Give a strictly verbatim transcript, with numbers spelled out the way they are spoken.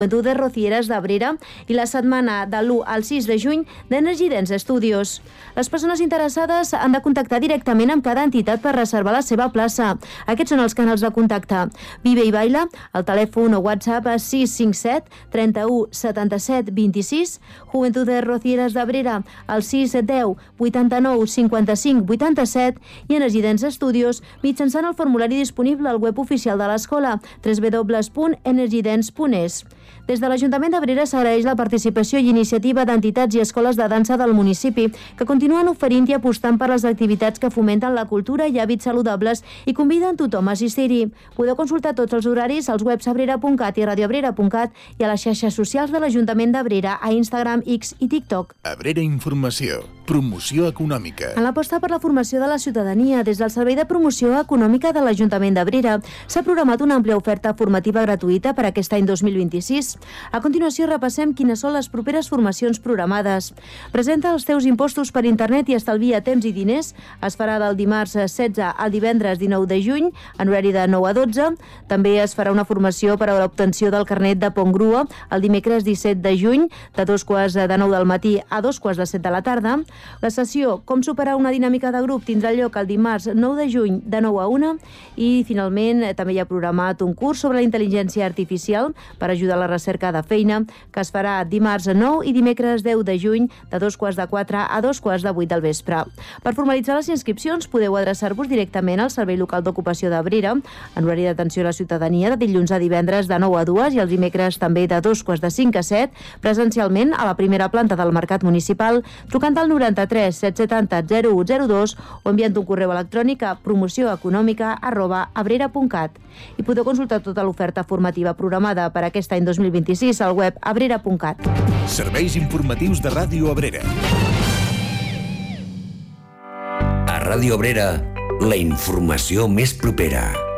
Joventut de Rocieres d'Abrera i la setmana de l'u al sis de juny d'Energy Dance Studios. Les persones interessades han de contactar directament amb cada entitat per reservar la seva plaça. Aquests són els canals de contacte. Vive i Baila, el telèfon o WhatsApp sis cinc set, trenta-u, setanta-set, vint-i-sis, Joventut de Rocieres d'Abrera, el sis deu, vuitanta-nou, cinquanta-cinc, vuitanta-set i Energy Dance Studios mitjançant el formulari disponible al web oficial de l'escola w w w punt energy dance punt e s. Des de l'Ajuntament d'Abrera s'agraeix la participació i iniciativa d'entitats i escoles de dansa del municipi que continuen oferint i apostant per les activitats que fomenten la cultura i hàbits saludables i conviden tothom a assistir-hi. Podeu consultar tots els horaris als webs abrera punt cat i radioabrera punt cat i a les xarxes socials de l'Ajuntament d'Abrera a Instagram, X i TikTok. Abrera Informació. Promoció econòmica. En l'aposta per la formació de la ciutadania, des del Servei de Promoció Econòmica de l'Ajuntament d'Abrera, s'ha programat una àmplia oferta formativa gratuïta per aquest any dos mil vint-i-sis. A continuació repassem quines són les properes formacions programades. Presenta els teus impostos per internet i estalvia temps i diners. Es farà del dimarts setze al divendres dinou de juny, en horari de nou a dotze. També es farà una formació per a l'obtenció del carnet de pont grua el dimecres disset de juny, de dos quarts de nou del matí a dos quarts de set de la tarda. La sessió Com superar una dinàmica de grup tindrà lloc el dimarts nou de juny de nou a una i, finalment, també hi ha programat un curs sobre la intel·ligència artificial per ajudar a la recerca de feina, que es farà dimarts nou i dimecres deu de juny de dos quarts de quatre a dos quarts de vuit del vespre. Per formalitzar les inscripcions podeu adreçar-vos directament al Servei Local d'Ocupació d'Abrera en horari d'atenció a la ciutadania de dilluns a divendres de nou a dues i els dimecres també de dos quarts de cinc a set, presencialment a la primera planta del Mercat Municipal, trucant al noranta-tres set setanta zero u zero dos o enviant un correu electrònic a promocioeconòmica arroba abrera punt cat. I podeu consultar tota l'oferta formativa programada per aquest any dos mil vint-i-sis al web abrera punt cat. Serveis informatius de Ràdio Abrera. A Ràdio Abrera, la informació més propera.